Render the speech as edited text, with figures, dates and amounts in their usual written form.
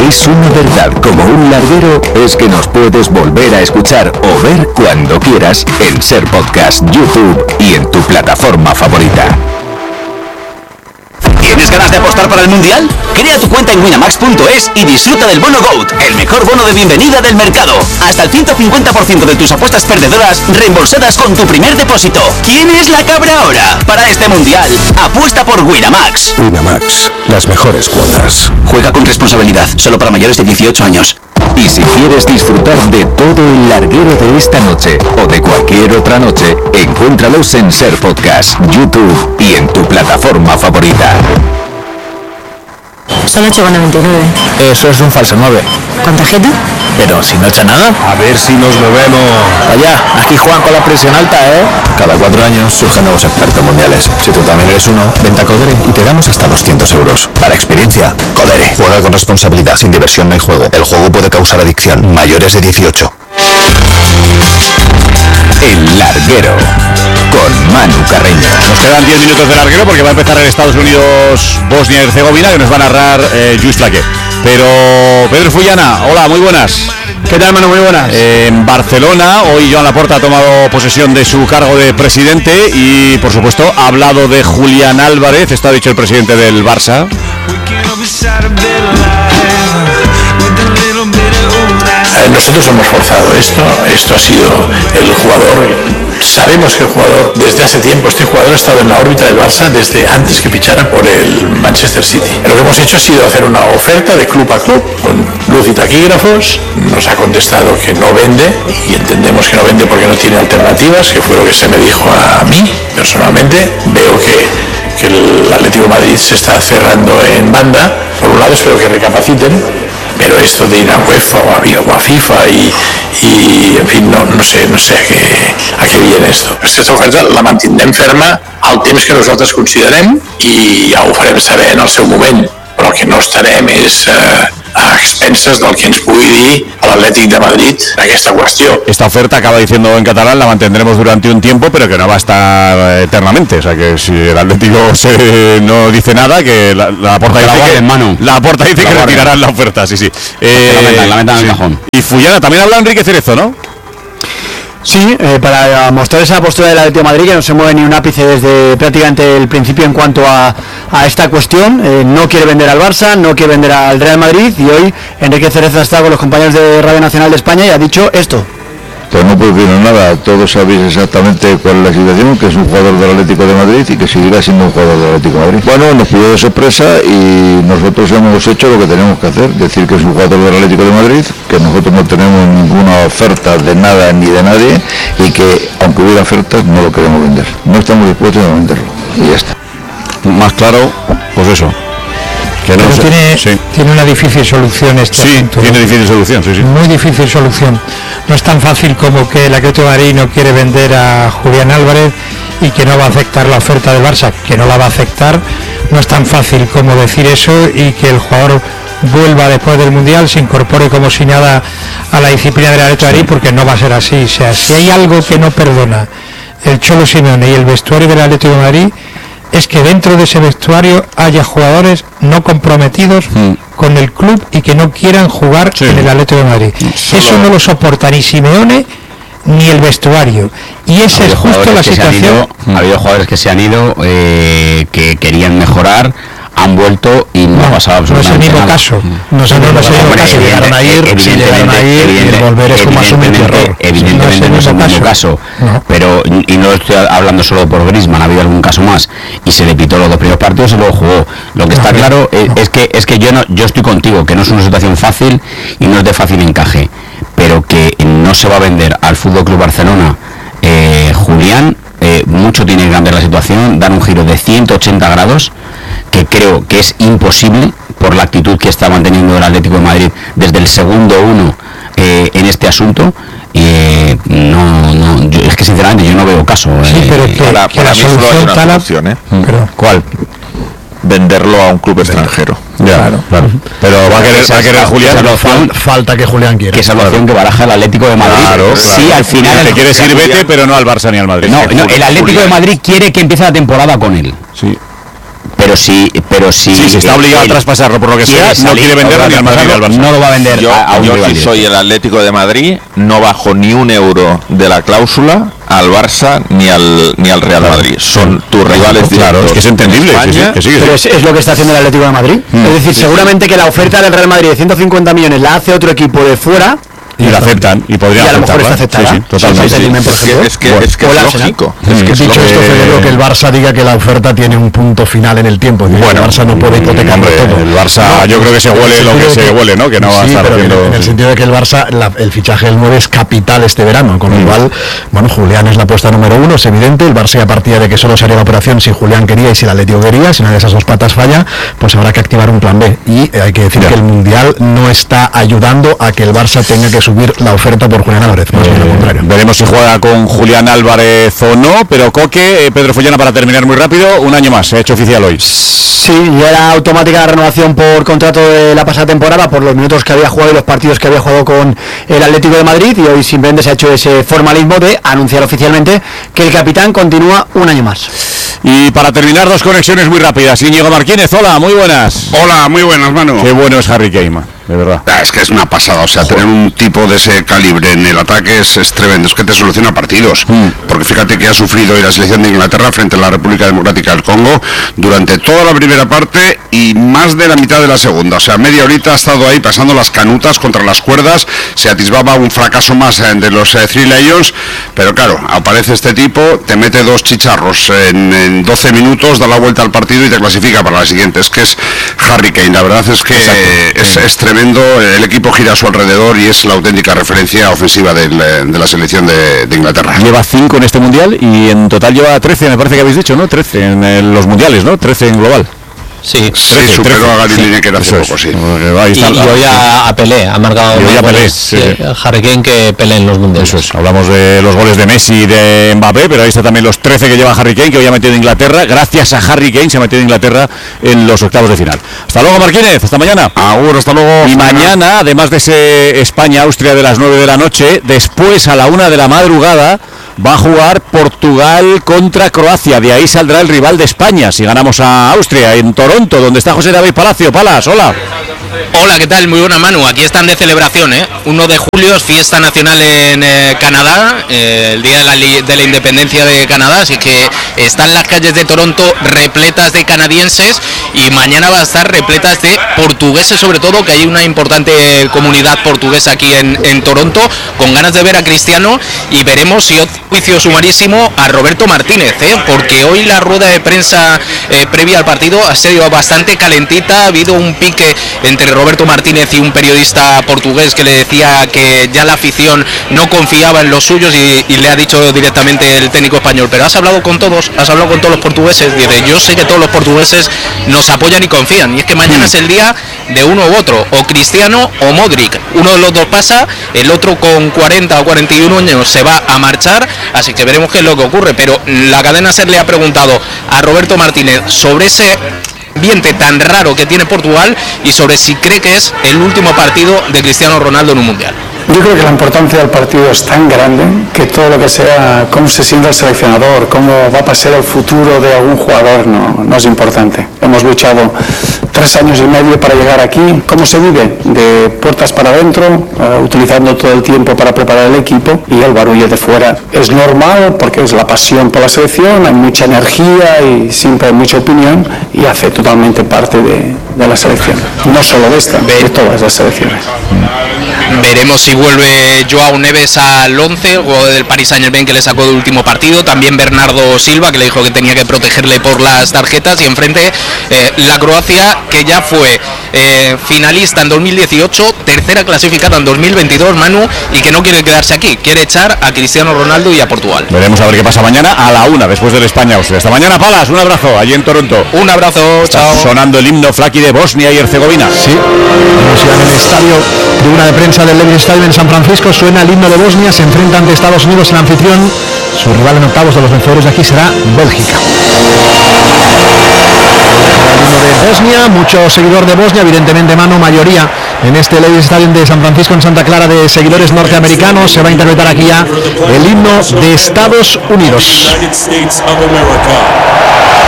es una verdad como un larguero es que nos puedes volver a escuchar o ver cuando quieras en Ser Podcast, YouTube y en tu plataforma favorita. ¿Tienes ganas de apostar para el Mundial? Crea tu cuenta en winamax.es y disfruta del bono GOAT, el mejor bono de bienvenida del mercado. Hasta el 150% de tus apuestas perdedoras reembolsadas con tu primer depósito. ¿Quién es la cabra ahora? Para este Mundial, apuesta por Winamax. Winamax, las mejores cuotas. Juega con responsabilidad, solo para mayores de 18 años. Y si quieres disfrutar de todo el larguero de esta noche o de cualquier otra noche, encuéntralos en Ser Podcast, YouTube y en tu plataforma favorita. Son 8,99. Eso es un falso 9. ¿Con tarjeta? Pero si no echa nada. A ver si nos movemos. Vaya, aquí juegan con la presión alta, ¿eh? Cada 4 años surgen nuevos expertos mundiales. Si tú también eres uno, vente a Codere y te damos hasta 200 euros. Para experiencia, Codere. Juega con responsabilidad, sin diversión no hay juego. El juego puede causar adicción. Mayores de 18. El larguero con Manu Carreño. Nos quedan 10 minutos de larguero porque va a empezar en Estados Unidos, Bosnia y Herzegovina, que nos va a narrar Lluís Flaque. Pero Pedro Fullana, hola, muy buenas. ¿Qué tal, Manu? Muy buenas. En Barcelona, hoy Joan Laporta ha tomado posesión de su cargo de presidente y, por supuesto, ha hablado de Julián Álvarez, está dicho el presidente del Barça. Nosotros hemos forzado esto ha sido el jugador. Sabemos que el jugador, desde hace tiempo, este jugador ha estado en la órbita del Barça desde antes que fichara por el Manchester City. Lo que hemos hecho ha sido hacer una oferta de club a club, con luz y taquígrafos. Nos ha contestado que no vende, y entendemos que no vende porque no tiene alternativas, que fue lo que se me dijo a mí personalmente. Veo que el Atlético de Madrid se está cerrando en banda. Por un lado, espero que recapaciten. Pero esto de ir a UEFA o a FIFA y en fin, no sé a qué viene esto. Aquesta oferta la mantindrem ferma al temps que nosaltres considerem i ja ho farem saber en el seu moment, però el que no estarem és a expenses del que ens pugui dir l'Atlètic de Madrid aquesta qüestió. Esta oferta, acaba diciendo en catalán, la mantendremos durante un tiempo, pero que no va a estar eternamente. O sea que si el Atlético no dice nada, que la Porta dice que retirarán la oferta, sí. La metan en el cajón. Y Fullana, también habla Enrique Cerezo, ¿no? Sí, para mostrar esa postura del Atlético de Madrid, que no se mueve ni un ápice desde prácticamente el principio en cuanto a esta cuestión. No quiere vender al Barça, no quiere vender al Real Madrid, y hoy Enrique Cerezo está con los compañeros de Radio Nacional de España y ha dicho esto. Pues no puedo decir nada, todos sabéis exactamente cuál es la situación, que es un jugador del Atlético de Madrid y que seguirá siendo un jugador del Atlético de Madrid. Bueno, nos pidió de sorpresa y nosotros hemos hecho lo que tenemos que hacer, decir que es un jugador del Atlético de Madrid, que nosotros no tenemos ninguna oferta de nada ni de nadie y que aunque hubiera ofertas no lo queremos vender, no estamos dispuestos a venderlo y ya está. Más claro, pues eso. Que no tiene una difícil solución este asunto. Tiene difícil solución, sí. Muy difícil solución. No es tan fácil como que el Atlético de Madrid no quiere vender a Julián Álvarez y que no va a aceptar la oferta del Barça, que no la va a aceptar. No es tan fácil como decir eso y que el jugador vuelva después del Mundial, se incorpore como si nada a la disciplina del Atlético de Madrid, porque no va a ser así. O sea, si hay algo que no perdona el Cholo Simeone y el vestuario del Atlético de Madrid, es que dentro de ese vestuario haya jugadores no comprometidos con el club y que no quieran jugar en el Atlético de Madrid. Eso no lo soporta ni Simeone ni el vestuario. Y esa es justo la situación. Ha habido jugadores que se han ido, que querían mejorar, han vuelto y no ha pasado absolutamente nada. No es el mismo caso. Llegaron a ir y volver es como asumir el error. Evidentemente no es el mismo caso. Pero, y no estoy hablando solo por Griezmann, ha habido algún caso más y se le pitó los 2 primeros partidos y luego jugó. Lo que está claro es que yo estoy contigo, que no es una situación fácil y no es de fácil encaje, pero que no se va a vender al Fútbol Club Barcelona Julián. Mucho tiene que cambiar la situación, dar un giro de 180 grados, que creo que es imposible por la actitud que está manteniendo el Atlético de Madrid desde el segundo 1 en este asunto. Es que sinceramente yo no veo caso. Sí, pero que la solución hay una solución, ¿Cuál? Venderlo a un club extranjero. Claro. Pero va a querer Julián. Falta que Julián quiera. Que esa opción que baraja el Atlético de Madrid. Claro. Sí, al final. Te quieres ir, vete, pero no al Barça ni al Madrid. No, el Atlético de Madrid quiere que empiece la temporada con él. Sí. pero si está obligado a traspasarlo por lo que sea, no quiere venderlo ni al Madrid ni al Barça. No lo va a vender. Yo si soy el Atlético de Madrid, no bajo ni un euro de la cláusula al Barça ni al Real Madrid. Son tus rivales directos. Claro, es que es entendible. Pero es lo que está haciendo el Atlético de Madrid. Es decir, seguramente que la oferta del Real Madrid de 150 millones la hace otro equipo de fuera. Y la aceptan, y podrían a lo mejor está aceptada. Sí, totalmente. Es que es lógico. Dicho esto, celebro que el Barça diga que la oferta tiene un punto final en el tiempo. Bueno, el Barça no puede hipotecar todo. El Barça, yo creo que se huele lo que se huele, ¿no? Que no va a estar haciendo. En el sentido de que el Barça, el fichaje del 9 es capital este verano, con lo cual, bueno, Julián es la apuesta número uno, es evidente. El Barça ya partía de que solo se haría la operación si Julián quería y si el Atlético quería. Si una de esas dos patas falla, pues habrá que activar un plan B. Y hay que decir que el Mundial no está ayudando a que el Barça tenga que subir la oferta por Julián Álvarez, más bien lo contrario. Veremos si juega con Julián Álvarez o no, pero Coque, Pedro Follana, para terminar muy rápido, un año más, se ha hecho oficial hoy. Sí, ya era automática la renovación por contrato de la pasada temporada, por los minutos que había jugado y los partidos que había jugado con el Atlético de Madrid, y hoy simplemente se ha hecho ese formalismo de anunciar oficialmente que el capitán continúa un año más. Y para terminar, dos conexiones muy rápidas. Íñigo Martínez, hola, muy buenas. Hola, muy buenas, Manu. Qué bueno es Harry Kane, de verdad. Es que es una pasada, o sea, tener un tipo de ese calibre en el ataque es tremendo, es que te soluciona partidos. Porque fíjate que ha sufrido hoy la selección de Inglaterra frente a la República Democrática del Congo durante toda la primera parte y más de la mitad de la segunda. O sea, media horita ha estado ahí pasando las canutas contra las cuerdas, se atisbaba un fracaso más de los Three Lions, pero claro, aparece este tipo, te mete dos chicharros en 12 minutos, da la vuelta al partido y te clasifica para la siguiente. Es que es Harry Kane, la verdad es que es tremendo, el equipo gira a su alrededor y es la auténtica referencia ofensiva de la selección de Inglaterra. Lleva 5 en este mundial y en total lleva 13, me parece que habéis dicho, ¿no? 13 en los mundiales, ¿no? 13 en global. Sí, superó a Gary Lineker hace poco, sí. Y hoy a Pelé, ha marcado Harry Kane que Pelé en los mundiales. Eso es, hablamos de los goles de Messi y de Mbappé, pero ahí está también los 13 que lleva Harry Kane, que hoy ha metido Inglaterra. Gracias a Harry Kane se ha metido Inglaterra en los octavos de final. Hasta luego, Martínez, hasta mañana. Agur, hasta luego. Y mañana, además de ese España-Austria de las 9 de la noche, después a la 1 de la madrugada va a jugar Portugal contra Croacia. De ahí saldrá el rival de España si ganamos a Austria, en Toronto, donde está José David Palacio. Palas, hola. Hola, ¿qué tal? Muy buena, Manu. Aquí están de celebración, 1 de julio es fiesta nacional en Canadá, el día de la independencia de Canadá, así que están las calles de Toronto repletas de canadienses y mañana va a estar repletas de portugueses, sobre todo, que hay una importante comunidad portuguesa aquí en Toronto, con ganas de ver a Cristiano, y veremos si juicio sumarísimo a Roberto Martínez, porque hoy la rueda de prensa previa al partido ha sido bastante calentita, ha habido un pique entre Roberto Martínez y un periodista portugués que le decía que ya la afición no confiaba en los suyos y le ha dicho directamente el técnico español, pero has hablado con todos los portugueses. Dice, yo sé que todos los portugueses nos apoyan y confían, y es que mañana es el día de uno u otro, o Cristiano o Modric, uno de los dos pasa, el otro con 40 o 41 años se va a marchar, así que veremos qué es lo que ocurre, pero la cadena SER le ha preguntado a Roberto Martínez sobre ese ambiente tan raro que tiene Portugal y sobre si cree que es el último partido de Cristiano Ronaldo en un mundial. Yo creo que la importancia del partido es tan grande que todo lo que sea cómo se siente el seleccionador, cómo va a pasar el futuro de algún jugador no es importante. Hemos luchado 3 años y medio para llegar aquí. ¿Cómo se vive? De puertas para adentro, utilizando todo el tiempo para preparar el equipo, y el barullo de fuera es normal porque es la pasión por la selección, hay mucha energía y siempre hay mucha opinión y hace totalmente parte de la selección. No solo de esta, de todas las selecciones. Veremos si vuelve Joao Neves al 11, el jugador del Paris Saint-Germain que le sacó del último partido, también Bernardo Silva, que le dijo que tenía que protegerle por las tarjetas, y enfrente la Croacia, que ya fue finalista en 2018, tercera clasificada en 2022, Manu, y que no quiere quedarse aquí, quiere echar a Cristiano Ronaldo y a Portugal. Veremos a ver qué pasa mañana a la 1, después del España-Austria. Hasta mañana, Palas, un abrazo, allí en Toronto. Un abrazo, chao. Sonando el himno Flaqui de Bosnia y Herzegovina. Sí, en el estadio de una de prensa del Levi's Stadium en San Francisco suena el himno de Bosnia, se enfrenta ante Estados Unidos, el anfitrión. Su rival en octavos de los vencedores de aquí será Bélgica. El himno de Bosnia, mucho seguidor de Bosnia, evidentemente mano mayoría en este Levi's Stadium de San Francisco en Santa Clara de seguidores norteamericanos. Se va a interpretar aquí ya el himno de Estados Unidos.